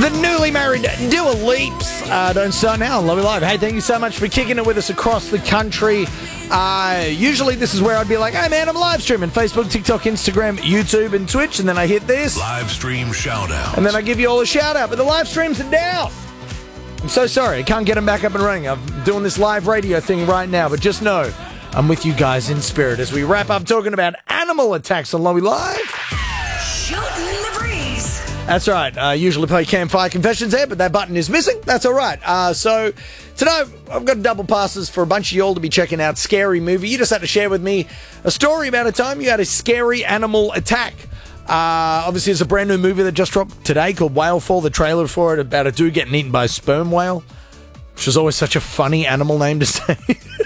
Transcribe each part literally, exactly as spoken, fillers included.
The newly married Dua Lips uh, don't start now on Love You Live. Hey, thank you so much for kicking it with us across the country. Uh, usually this is where I'd be like, hey man, I'm live streaming Facebook, TikTok, Instagram, YouTube, and Twitch, and then I hit this. Live stream shout out. And then I give you all a shout out, but the live streams are down. I'm so sorry, I can't get them back up and running. I'm doing this live radio thing right now, but just know I'm with you guys in spirit as we wrap up talking about animal attacks on Love You Live. Shooting the breeze. That's right. I uh, usually play Campfire Confessions there, but that button is missing. That's all right. Uh, so tonight I've got double passes for a bunch of y'all to be checking out Scary Movie. You just had to share with me a story about a time you had a scary animal attack. Uh, obviously, it's a brand new movie that just dropped today called Whale Fall. The trailer for it about a dude getting eaten by a sperm whale, which is always such a funny animal name to say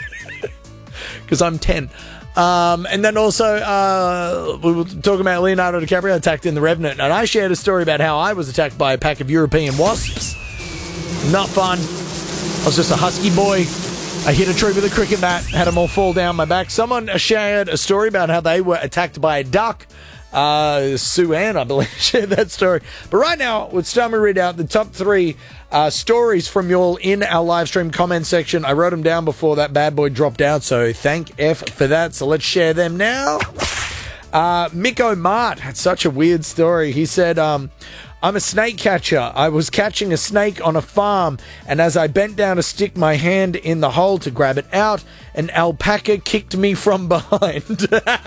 because I'm ten. Um, and then also, uh, we were talking about Leonardo DiCaprio attacked in The Revenant, and I shared a story about how I was attacked by a pack of European wasps. Not fun. I was just a husky boy. I hit a tree with a cricket bat, had them all fall down my back. Someone shared a story about how they were attacked by a duck. Uh, Sue Ann, I believe, shared that story. But right now, it's time to read out the top three uh, stories from y'all in our live stream comment section. I wrote them down before that bad boy dropped out, so thank F for that. So let's share them now. Uh, Miko Mart had such a weird story. He said, um, I'm a snake catcher. I was catching a snake on a farm, and as I bent down to stick my hand in the hole to grab it out, an alpaca kicked me from behind.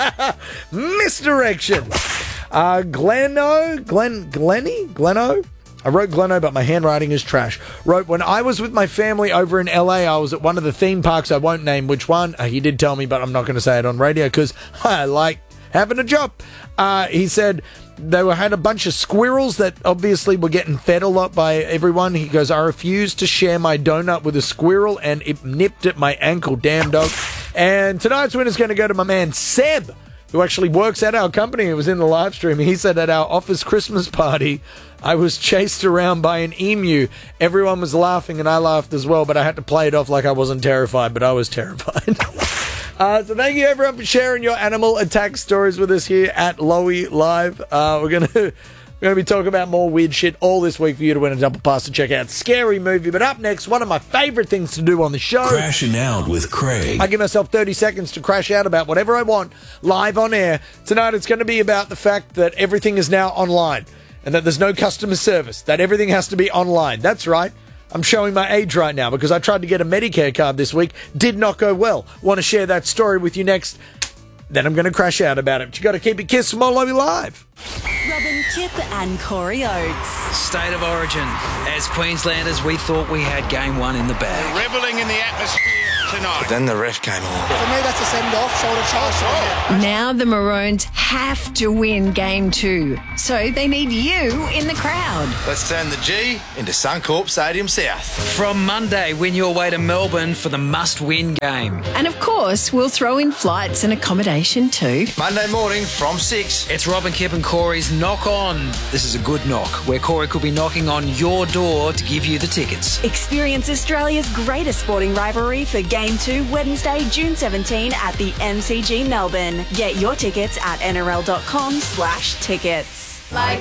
Misdirection. Uh, Gleno, Glen, Glenny, Gleno. I wrote Gleno, but my handwriting is trash. Wrote, when I was with my family over in L A, I was at one of the theme parks. I won't name which one. Uh, he did tell me, but I'm not going to say it on radio because I like having a job. Uh, he said they were had a bunch of squirrels that obviously were getting fed a lot by everyone. He goes, I refused to share my donut with a squirrel, and it nipped at my ankle. Damn dog. And tonight's winner's going to go to my man Seb, who actually works at our company. He was in the live stream. He said at our office Christmas party, I was chased around by an emu. Everyone was laughing, and I laughed as well, but I had to play it off like I wasn't terrified, but I was terrified. Uh, so thank you everyone for sharing your animal attack stories with us here at Lowy Live. Uh, we're gonna we're gonna be talking about more weird shit all this week for you to win a double pass to check out Scary Movie. But up next, one of my favourite things to do on the show, Crashing Out with Craig. I give myself thirty seconds to crash out about whatever I want live on air. Tonight it's going to be about the fact that everything is now online and that there's no customer service, that everything has to be online. That's right. I'm showing my age right now because I tried to get a Medicare card this week. Did not go well. Want to share that story with you next. Then I'm going to crash out about it. But you got to keep it kiss from all over live. Robin Kip and Corey Oates. State of origin. As Queenslanders, we thought we had game one in the bag. Revelling in the atmosphere tonight. But then the ref came on. For me, that's a send-off, shoulder charge. Now the Maroons have to win game two, so they need you in the crowd. Let's turn the G into Suncorp Stadium South. From Monday, win your way to Melbourne for the must-win game. And of course, we'll throw in flights and accommodation too. Monday morning from six. It's Robin Kip and Corey's Knock On. This is a good knock, where Corey could be knocking on your door to give you the tickets. Experience Australia's greatest sporting rivalry for Game two, Wednesday, June seventeenth at the M C G Melbourne. Get your tickets at N R L dot com slash tickets. Like